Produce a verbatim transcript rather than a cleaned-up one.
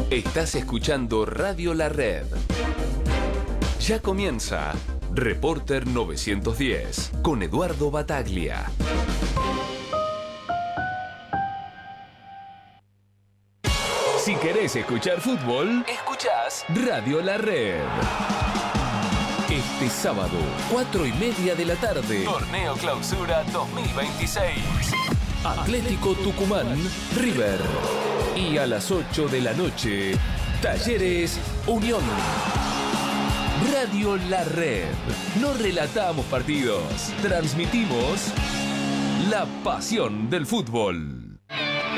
Estás escuchando Radio La Red. Ya comienza Reporter novecientos diez con Eduardo Bataglia. Si querés escuchar fútbol, escuchás Radio La Red. Este sábado, cuatro y media de la tarde, Torneo Clausura dos mil veintiséis. Atlético Tucumán, River. Y a las ocho de la noche, Talleres Unión. Radio La Red. No relatamos partidos, transmitimos la pasión del fútbol.